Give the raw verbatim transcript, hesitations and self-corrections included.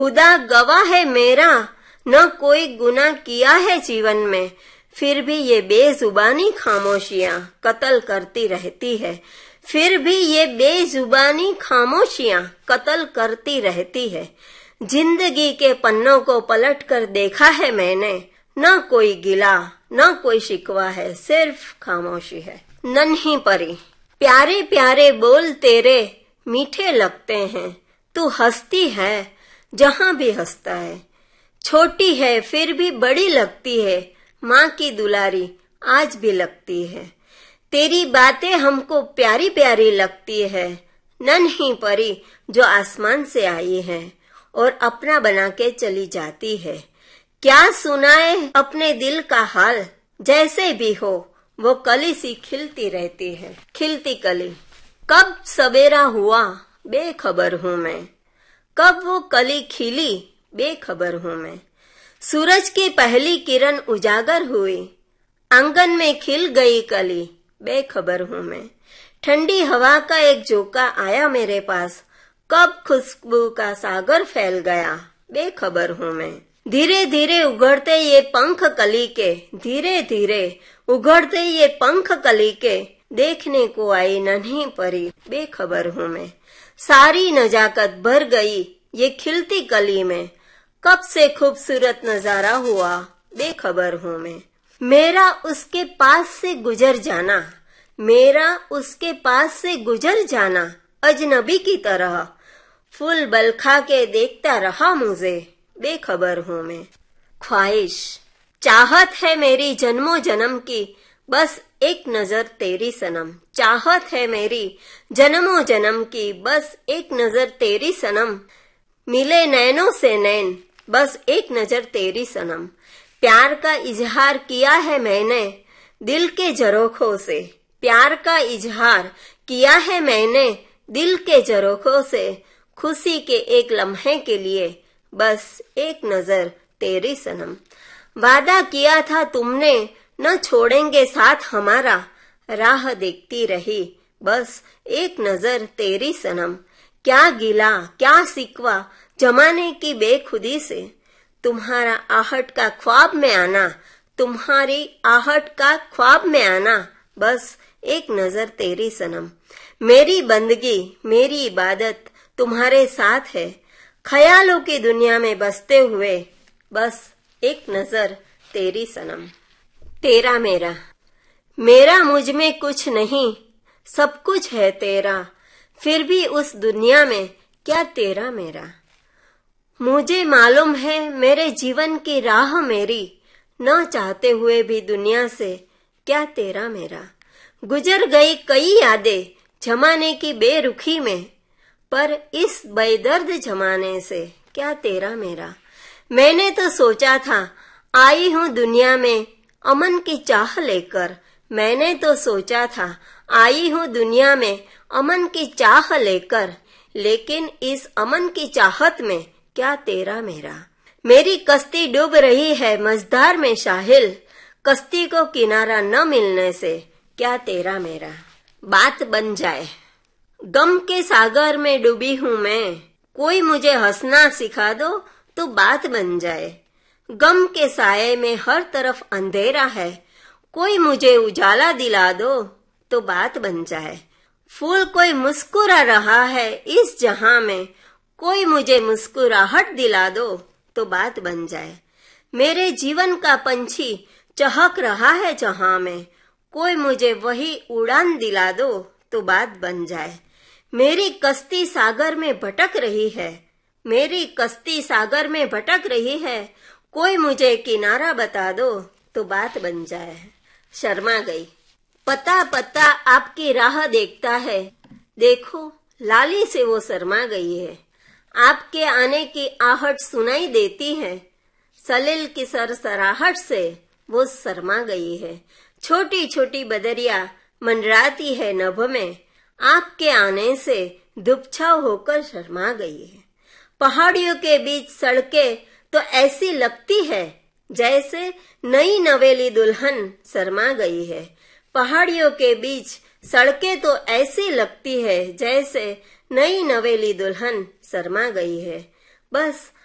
खुदा गवाह है मेरा, न कोई गुनाह किया है जीवन में, फिर भी ये बेजुबानी खामोशियां कत्ल करती रहती है। फिर भी ये बेजुबानी खामोशियां कत्ल करती रहती है। जिंदगी के पन्नों को पलट कर देखा है मैंने, न कोई गिला न कोई शिकवा है, सिर्फ खामोशी है। नन्ही परी, प्यारे प्यारे बोल तेरे मीठे लगते हैं, तू हंसती है जहां भी हंसता है। छोटी है फिर भी बड़ी लगती है, माँ की दुलारी आज भी लगती है। तेरी बातें हमको प्यारी प्यारी लगती है। नन्ही परी जो आसमान से आई है और अपना बना के चली जाती है। क्या सुनाए अपने दिल का हाल, जैसे भी हो वो कली सी खिलती रहती है। खिलती कली, कब सवेरा हुआ बेखबर हूँ मैं, कब वो कली खिली बेखबर हूँ मैं। सूरज की पहली किरण उजागर हुई, आंगन में खिल गई कली बेखबर हूँ मैं। ठंडी हवा का एक झोंका आया मेरे पास, कब खुशबू का सागर फैल गया बेखबर हूँ मैं। धीरे धीरे उघड़ते ये पंख कली के, धीरे धीरे उघड़ते ये पंख कली के, देखने को आई नन्ही परी बेखबर हूँ मैं। सारी नजाकत भर गई ये खिलती कली में, कब से खूबसूरत नजारा हुआ बेखबर हूँ मैं। मेरा उसके पास से गुजर जाना, मेरा उसके पास से गुजर जाना, अजनबी की तरह फूल बलखा के देखता रहा मुझे बेखबर हूँ मैं। ख्वाहिश, चाहत है मेरी जन्मों जन्म की, बस एक नजर तेरी सनम। चाहत है मेरी जन्मों जन्म की, बस एक नजर तेरी सनम। मिले नैनों से नैन, बस एक नजर तेरी सनम। प्यार का इजहार किया है मैंने दिल के झरोखों से, प्यार का इजहार किया है मैंने दिल के झरोखों से। खुशी के एक लम्हे के लिए, बस एक नजर तेरी सनम। वादा किया था तुमने न छोड़ेंगे साथ हमारा, राह देखती रही बस एक नजर तेरी सनम। क्या गिला क्या सिकवा जमाने की बेखुदी से, तुम्हारा आहट का ख्वाब में आना, तुम्हारी आहट का ख्वाब में आना, बस एक नजर तेरी सनम। मेरी बंदगी मेरी इबादत तुम्हारे साथ है, ख्यालों की दुनिया में बसते हुए, बस एक नजर तेरी सनम। तेरा मेरा, मेरा मुझ में कुछ नहीं, सब कुछ है तेरा, फिर भी उस दुनिया में क्या तेरा मेरा। मुझे मालूम है मेरे जीवन की राह मेरी, न चाहते हुए भी दुनिया से क्या तेरा मेरा। गुजर गई कई यादें जमाने की बेरुखी में, पर इस बेदर्द जमाने से क्या तेरा मेरा। मैंने तो सोचा था आई हूँ दुनिया में अमन की चाह लेकर, मैंने तो सोचा था आई हूँ दुनिया में अमन की चाह लेकर, लेकिन इस अमन की चाहत में क्या तेरा मेरा। मेरी कश्ती डूब रही है मझधार में साहिल, कश्ती को किनारा न मिलने से क्या तेरा मेरा। बात बन जाए, गम के सागर में डूबी हूँ मैं, कोई मुझे हंसना सिखा दो तो बात बन जाए। गम के साये में हर तरफ अंधेरा है, कोई मुझे उजाला दिला दो तो बात बन जाए। फूल कोई मुस्कुरा रहा है इस जहां में, कोई मुझे मुस्कुराहट दिला दो तो बात बन जाए। मेरे जीवन का पंछी चहक रहा है जहां में, कोई मुझे वही उड़ान दिला दो तो बात बन जाए। मेरी कश्ती सागर में भटक रही है, मेरी कश्ती सागर में भटक रही है, कोई मुझे किनारा बता दो तो बात बन जाए। शर्मा गई, पता पता आपकी राह देखता है, देखो लाली से वो शर्मा गई है। आपके आने की आहट सुनाई देती है, सलिल की सरसराहट से वो शर्मा गई है। छोटी छोटी बदरिया मंडराती है नभ में, आपके आने से दुपछाव होकर शर्मा गई है। पहाड़ियों के बीच सड़कें तो ऐसी लगती है जैसे नई नवेली दुल्हन शर्मा गई है। पहाड़ियों के बीच सड़कें तो ऐसी लगती है जैसे नई नवेली दुल्हन शर्मा गई है। बस